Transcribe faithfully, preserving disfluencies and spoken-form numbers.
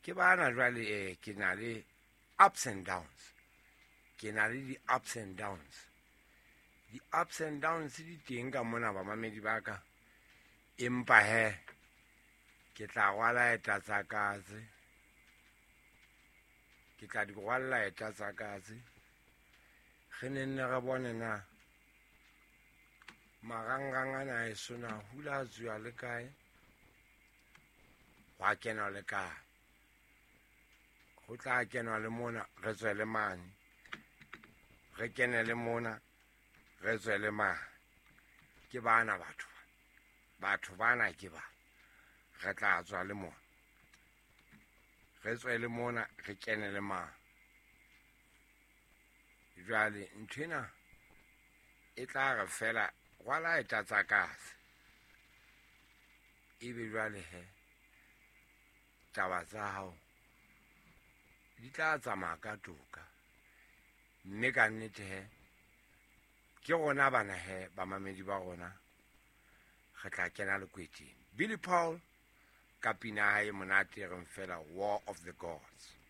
ke bana jwale eh ke na le ups and downs ke na le di-ups and downs di-ups and downs di teng ka mona bamamedi ba ka empa he ke tla gwalaeta tsa katse ke tla di gwalaeta tsa katse ge ne nne re bone na marangrang ana e sona hula tswa le kae wa kena le kae go tla kenwa le mona re tswe le mane re kene le mona re tswe le mane ke bana batho batho bana ke ba re tla tswa le mona re tswe le mona re kene le mane jwale nthwena e tla re fela gwala e tlatsa katse ebe jwale he taba tsa hao di tla tsamaya ka toka mme ka nnete he ke gona bana he bamamedi ba gona re tla kena lekweting. Billy Paul ka pina hae monate reng fela War of the Gods.